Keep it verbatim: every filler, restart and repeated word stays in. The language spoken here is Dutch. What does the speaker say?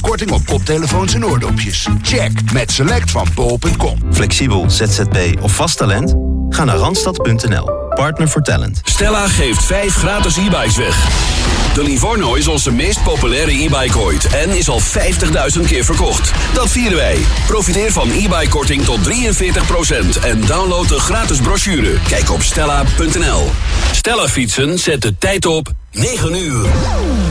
korting op koptelefoons en oordopjes. Check met Select van bol punt com. Flexibel, Z Z P of vast talent? Ga naar randstad punt n l. Partner for Talent. Stella geeft vijf gratis e-bikes weg. De Livorno is onze meest populaire e-bike ooit en is al vijftigduizend keer verkocht. Dat vieren wij. Profiteer van e-bike-korting tot drieënveertig procent en download de gratis brochure. Kijk op stella punt n l. Stella fietsen zet de tijd op negen uur.